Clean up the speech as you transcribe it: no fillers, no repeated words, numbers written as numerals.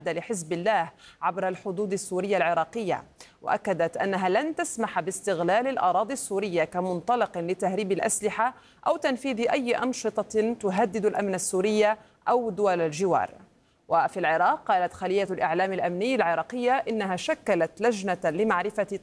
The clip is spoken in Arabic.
لحزب الله عبر الحدود السورية العراقية، وأكدت أنها لن تسمح باستغلال الأراضي السورية كمنطلق لتهريب الأسلحة أو تنفيذ أي أنشطة تهدد الأمن السوري أو دول الجوار. وفي العراق قالت خلية الإعلام الأمني العراقية إنها شكلت لجنة لمعرفة